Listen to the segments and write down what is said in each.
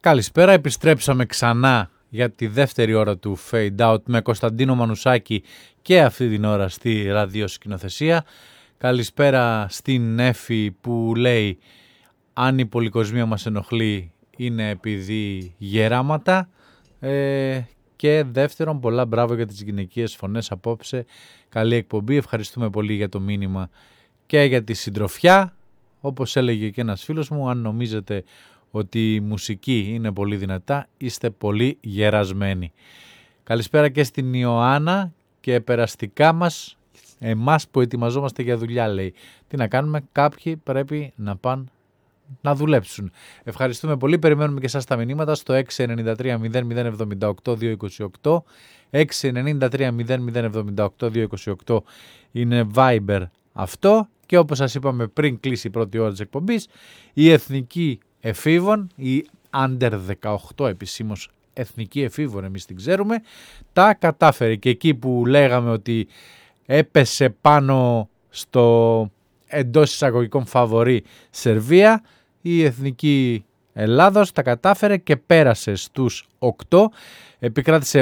Καλησπέρα, επιστρέψαμε ξανά για τη δεύτερη ώρα του Fade Out με Κωνσταντίνο Μανουσάκη και αυτή την ώρα στη ραδιοσκηνοθεσία. Καλησπέρα στην Εφη που λέει αν η πολυκοσμία μας ενοχλεί είναι επειδή γεράματα. Και δεύτερον, πολλά μπράβο για τις γυναικείες φωνές απόψε. Καλή εκπομπή, ευχαριστούμε πολύ για το μήνυμα και για τη συντροφιά. Όπως έλεγε και ένας φίλος μου, αν νομίζετε ότι η μουσική είναι πολύ δυνατά, είστε πολύ γερασμένοι. Καλησπέρα και στην Ιωάννα και περαστικά μας, εμάς που ετοιμαζόμαστε για δουλειά, λέει. Τι να κάνουμε, κάποιοι πρέπει να πάνε να δουλέψουν. Ευχαριστούμε πολύ, περιμένουμε και εσάς τα μηνύματα στο 693 0078 228, 693 0078 228 είναι Viber αυτό, και όπως σας είπαμε πριν κλείσει η πρώτη ώρα της εκπομπής, η εθνική εφήβων, η Under 18 επισήμως εθνική εφήβων, εμείς την ξέρουμε, τα κατάφερε και εκεί που λέγαμε ότι έπεσε πάνω στο εντός εισαγωγικών φαβορί Σερβία, η εθνική Ελλάδος τα κατάφερε και πέρασε στους 8, επικράτησε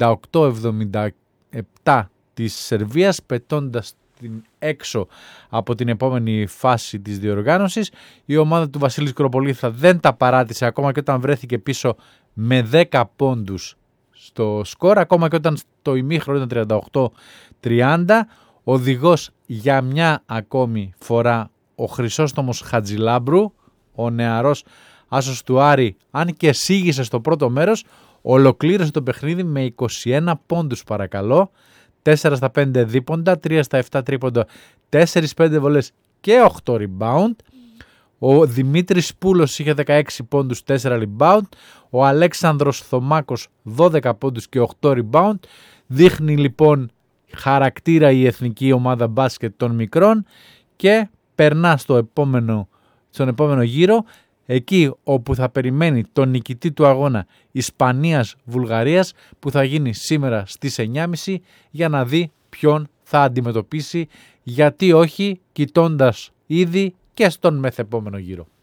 78-77 της Σερβίας, πετώντας την έξω από την επόμενη φάση της διοργάνωσης. Η ομάδα του Βασίλη Σκροπολίθα δεν τα παράτησε ακόμα και όταν βρέθηκε πίσω με 10 πόντους στο σκορ, ακόμα και όταν το ημίχρονο ήταν 38-30. Οδηγός για μια ακόμη φορά ο Χρυσόστομος Χατζηλάμπρου, ο νεαρός άσος του Άρη, αν και σήγησε στο πρώτο μέρος, ολοκλήρωσε το παιχνίδι με 21 πόντους παρακαλώ, 4 στα 5 δίποντα, 3 στα 7 τρίποντα, 4-5 βολές και 8 rebound. Ο Δημήτρης Πούλος είχε 16 πόντους, 4 rebound. Ο Αλέξανδρος Θωμάκος 12 πόντους και 8 rebound. Δείχνει λοιπόν χαρακτήρα η εθνική ομάδα μπάσκετ των μικρών και περνά στον επόμενο γύρο, εκεί όπου θα περιμένει τον νικητή του αγώνα Ισπανίας-Βουλγαρίας, που θα γίνει σήμερα στις 9.30 για να δει ποιον θα αντιμετωπίσει, γιατί όχι, κοιτώντας ήδη και στον μεθεπόμενο γύρο.